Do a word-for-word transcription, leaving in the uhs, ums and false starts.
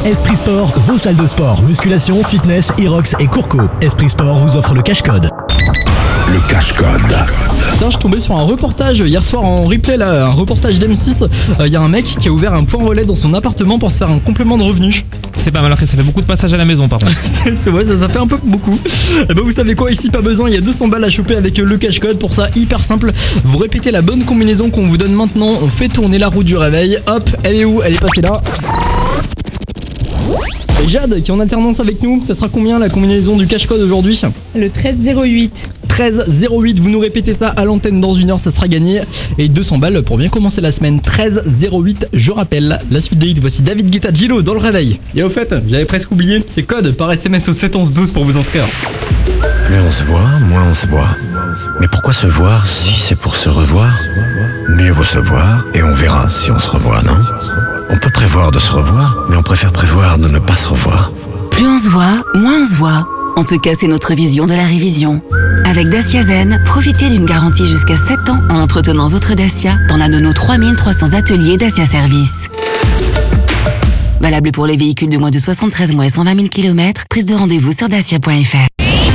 Esprit Sport, vos salles de sport, musculation, fitness, Irox et Courco. Esprit Sport vous offre le cash code. Le cash code. Tiens, je suis tombé sur un reportage hier soir en replay, là, un reportage d'M six. Il euh, y a un mec qui a ouvert un point relais dans son appartement pour se faire un complément de revenu. C'est pas mal, après ça fait beaucoup de passages à la maison par contre. C'est vrai, ça, ça fait un peu beaucoup. Et ben vous savez quoi, ici pas besoin, il y a deux cents balles à choper avec le cash code. Pour ça, hyper simple, vous répétez la bonne combinaison qu'on vous donne maintenant. On fait tourner la roue du réveil. Hop, elle est où? Elle est passée là. Et Jade qui est en alternance avec nous, ça sera combien la combinaison du cash code aujourd'hui? Le treize zéro huit. treize zéro huit, vous nous répétez ça à l'antenne dans une heure, ça sera gagné. Et deux cents balles pour bien commencer la semaine. Treize zéro huit, je rappelle. La suite des hits, voici David Guetta Gillo dans le réveil. Et au fait, j'avais presque oublié, c'est code par S M S au sept onze douze pour vous inscrire. Plus on se voit, moins on se voit. Mais pourquoi se voir si c'est pour se revoir? Mieux vaut se voir et on verra si on se revoit, non? On peut prévoir de se revoir, mais on préfère prévoir de ne pas se revoir. Plus on se voit, moins on se voit. En tout cas, c'est notre vision de la révision. Avec Dacia Zen, profitez d'une garantie jusqu'à sept ans en entretenant votre Dacia dans l'un de nos trois mille trois cents ateliers Dacia Service. Valable pour les véhicules de moins de soixante-treize mois et cent vingt mille kilomètres. Prise de rendez-vous sur dacia point f r.